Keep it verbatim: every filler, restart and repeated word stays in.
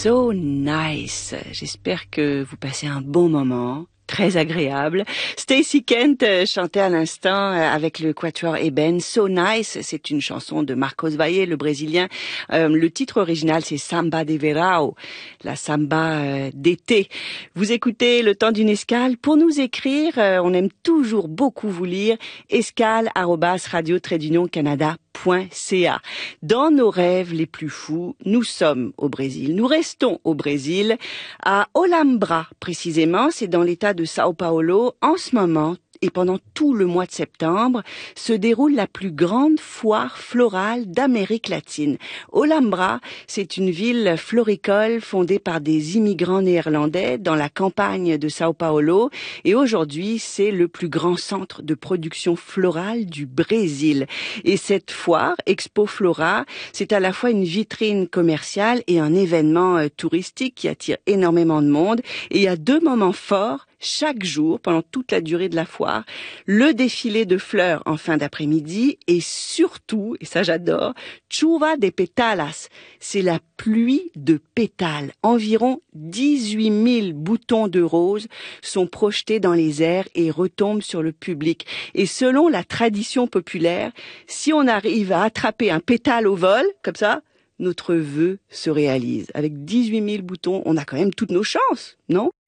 So nice. J'espère que vous passez un bon moment. Très agréable. Stacey Kent chantait à l'instant avec le quatuor Eben. So Nice, c'est une chanson de Marcos Valle, le Brésilien. Euh, le titre original, c'est Samba de Verão, la samba euh, d'été. Vous écoutez Le Temps d'une escale. Pour nous écrire, euh, on aime toujours beaucoup vous lire. escale arobase radio trait d'union canada point c a. Dans nos rêves les plus fous, nous sommes au Brésil. Nous restons au Brésil, à Olambra précisément. C'est dans l'état de Sao Paulo. En ce moment, et pendant tout le mois de septembre, se déroule la plus grande foire florale d'Amérique latine. Olambra, c'est une ville floricole fondée par des immigrants néerlandais dans la campagne de Sao Paulo. Et aujourd'hui, c'est le plus grand centre de production florale du Brésil. Et cette foire, Expo Flora, c'est à la fois une vitrine commerciale et un événement euh, touristique qui attire énormément de monde. Et il y a deux moments forts chaque jour, pendant toute la durée de la foire, le défilé de fleurs en fin d'après-midi et surtout, et ça j'adore, chuva de pétalas, c'est la pluie de pétales. Environ dix-huit mille boutons de roses sont projetés dans les airs et retombent sur le public. Et selon la tradition populaire, si on arrive à attraper un pétale au vol, comme ça, notre vœu se réalise. Avec dix-huit mille boutons, on a quand même toutes nos chances, non ?